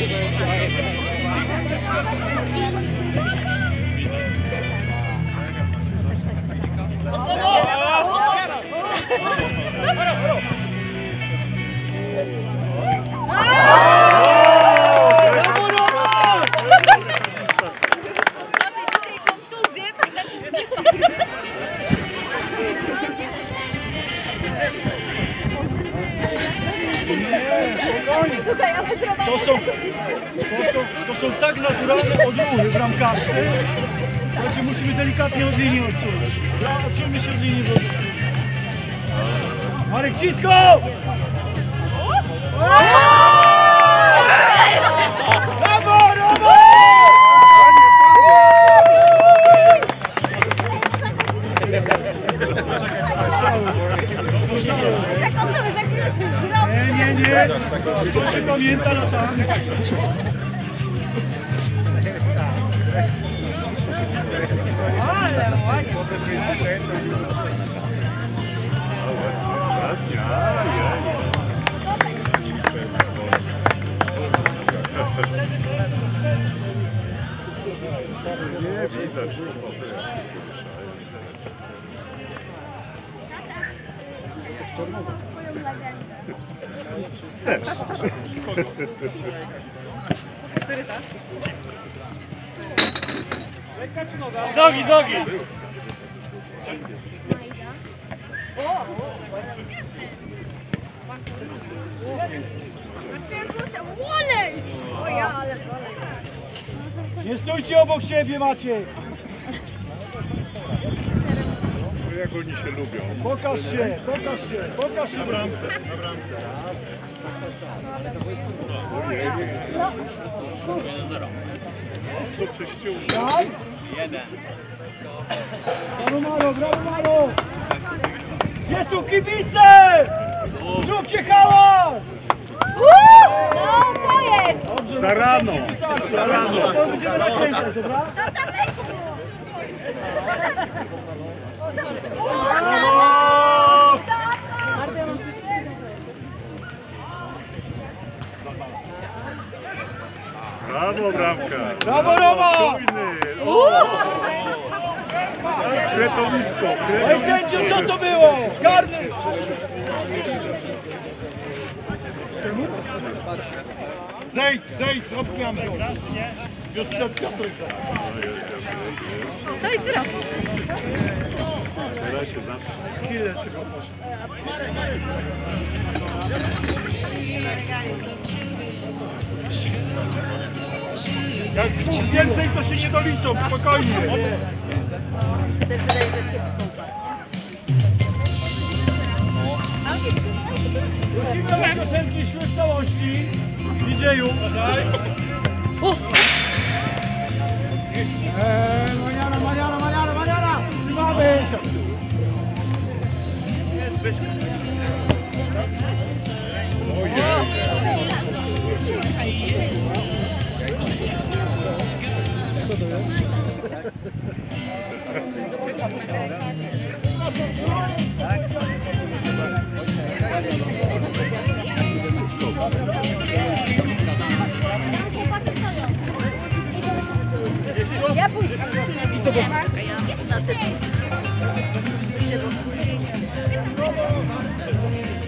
To są tak naturalne odruchy bramkarskie, że musimy delikatnie od linii odsunąć. Odsuńmy się od linii. Marek, cisko! Brawo, Robo! Nie. To się pamięta latami. Ale ładnie. Nie widać. Też. Nogi, nogi! Nie stójcie obok siebie, Maciej! Jak oni się lubią. Pokaż się! Na bramce. Co czyścił? Tak? Brawo, Malo! Gdzie są kibice? Zróbcie hałas! No, co jest? Dobrze, Za rano! Za rano! To będziemy nakręcać, dobra? Brawo, bramka! Brawo, Roma! Kretowisko! Oj, sędziu, co to było? Karny! Zejdź, zrób mianę. Piotrzetka trójka. Coś zrobił. Teraz się zawsze. Chwilę szybko proszę. Jak więcej, to się nie doliczą, spokojnie. Też wydaje, że kiepską Musimy, aby piosenki szły w całości. Widzieju. Mariana! Trzymamy! Ja pójdę. Na tym.